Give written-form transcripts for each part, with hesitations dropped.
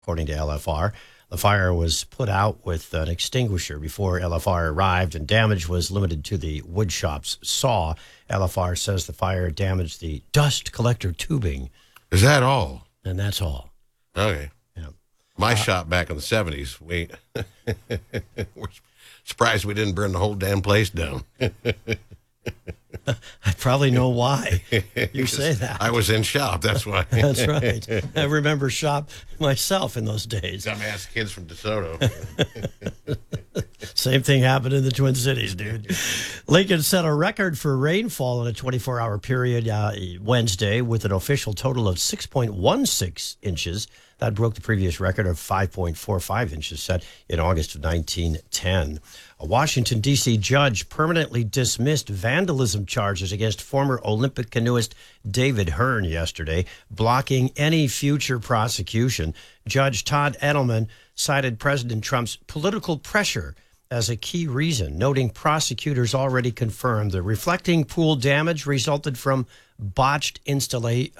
according to LFR. The fire was put out with an extinguisher before LFR arrived, and damage was limited to the wood shop's saw. LFR says the fire damaged the dust collector tubing. Is that all? And that's all. Okay. Yeah. My shop back in the 70s, we're surprised we didn't burn the whole damn place down. I probably know why you say that. I was in shop, that's why. That's right. I remember shop myself in those days. Dumbass kids from DeSoto. Same thing happened in the Twin Cities, dude. Lincoln set a record for rainfall in a 24-hour period Wednesday with an official total of 6.16 inches. That broke the previous record of 5.45 inches set in August of 1910. A Washington, D.C. judge permanently dismissed vandalism charges against former Olympic canoeist David Hearn yesterday, blocking any future prosecution. Judge Todd Edelman cited President Trump's political pressure as a key reason, noting prosecutors already confirmed the reflecting pool damage resulted from botched installation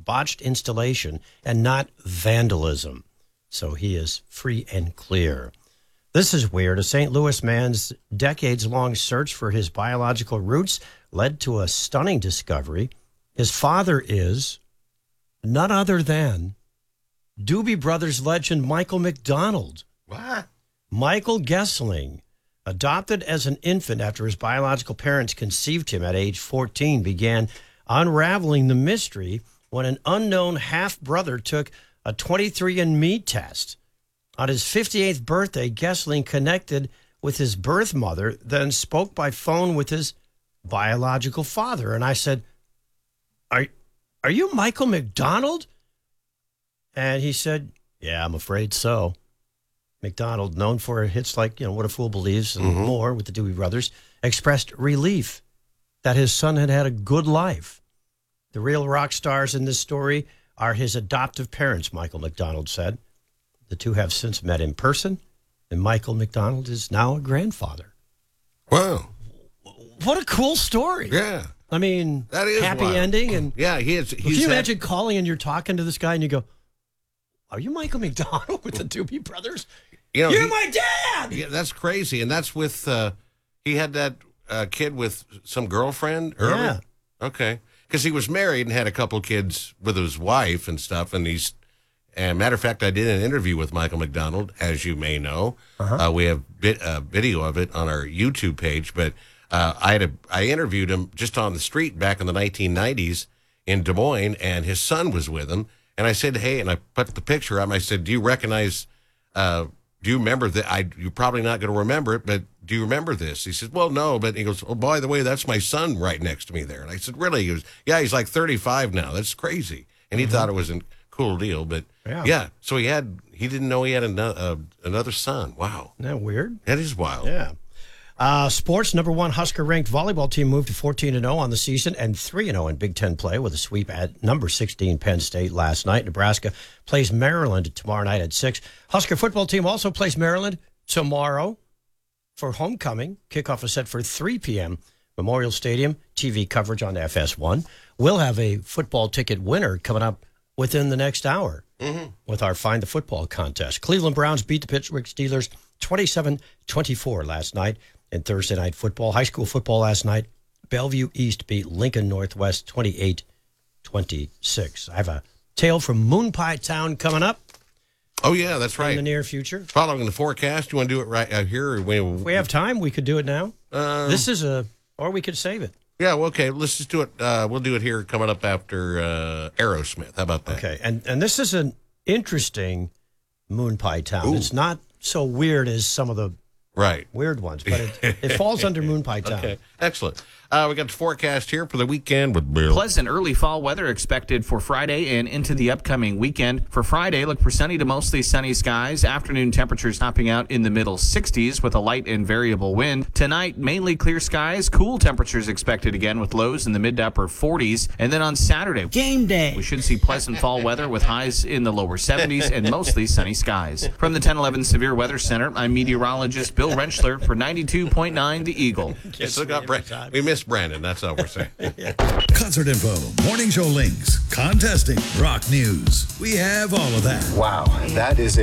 and not vandalism. So he is free and clear. This is weird. A St. Louis man's decades-long search for his biological roots led to a stunning discovery. His father is none other than Doobie Brothers legend Michael McDonald. What? Michael Gessling, adopted as an infant after his biological parents conceived him at age 14, began unraveling the mystery when an unknown half-brother took a 23andMe test. On his 58th birthday, Gessling connected with his birth mother, then spoke by phone with his biological father. And I said, Are you Michael McDonald? And he said, yeah, I'm afraid so. McDonald, known for hits like, What a Fool Believes and more with the Doobie Brothers, expressed relief that his son had had a good life. The real rock stars in this story are his adoptive parents, Michael McDonald said. The two have since met in person, and Michael McDonald is now a grandfather. Wow. What a cool story. Yeah. I mean, that is happy wild. ending. And yeah, can you imagine calling and you're talking to this guy and you go, are you Michael McDonald with the Doobie Brothers? You're my dad! Yeah, that's crazy. And that's with, he had that kid with some girlfriend early? Yeah. Okay. Because he was married and had a couple kids with his wife and stuff. And matter of fact, I did an interview with Michael McDonald, as you may know. We have video of it on our YouTube page. But I interviewed him just on the street back in the 1990s in Des Moines, and his son was with him. And I said, hey, and I put the picture up. I said, do you recognize, do you remember that? You're probably not going to remember it, but do you remember this? He said, well, no. But he goes, oh, by the way, that's my son right next to me there. And I said, really? He goes, yeah, he's like 35 now. That's crazy. And he thought it was a cool deal. But yeah, so he didn't know he had another son. Wow. Isn't that weird? That is wild. Yeah. Sports, number one Husker-ranked volleyball team moved to 14-0 on the season and 3-0 in Big Ten play with a sweep at number 16 Penn State last night. Nebraska plays Maryland tomorrow night at 6. Husker football team also plays Maryland tomorrow for homecoming. Kickoff is set for 3 p.m. Memorial Stadium. TV coverage on FS1. We'll have a football ticket winner coming up within the next hour with our Find the Football contest. Cleveland Browns beat the Pittsburgh Steelers 27-24 last night. In Thursday night football, high school football last night, Bellevue East beat Lincoln Northwest 28-26. I have a tale from Moon Pie Town coming up. Oh, yeah, that's right. In the near future. Following the forecast, you want to do it right out here? Or if we have time, we could do it now. Or we could save it. Yeah, well, okay, let's just do it. We'll do it here coming up after Aerosmith. How about that? Okay, and this is an interesting Moon Pie Town. Ooh. It's not so weird as some of the weird ones, but it falls under Moon Pie Town. Okay, excellent. We got the forecast here for the weekend with Bill. Pleasant early fall weather expected for Friday and into the upcoming weekend. For Friday, look for sunny to mostly sunny skies. Afternoon temperatures topping out in the middle 60s with a light and variable wind. Tonight, mainly clear skies. Cool temperatures expected again with lows in the mid to upper 40s. And then on Saturday, game day, we should see pleasant fall weather with highs in the lower 70s and mostly sunny skies. From the 1011 Severe Weather Center, I'm meteorologist Bill Rentschler for 92.9 The Eagle. We missed Brandon. That's all we're saying. Concert info, morning show links, contesting, rock news. We have all of that. Wow, that is